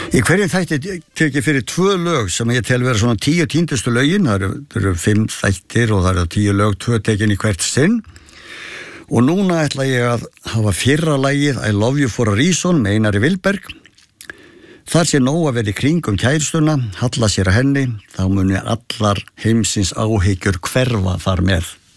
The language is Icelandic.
Í hverjum þætti tek ég fyrir 2 lög sem ég tel vera svona 10 týndustu lögin, það eru 5 þættir og það eru 10 lög, 2 tekin í hvert sinn. Og núna ætla ég að hafa fyrra lagið I Love You For A Reason með Einari Vilberg. Þar sé nóg að vera í kringum kærustuna, halla sér að henni, þá muni allar heimsins áhyggjur hverfa þar með.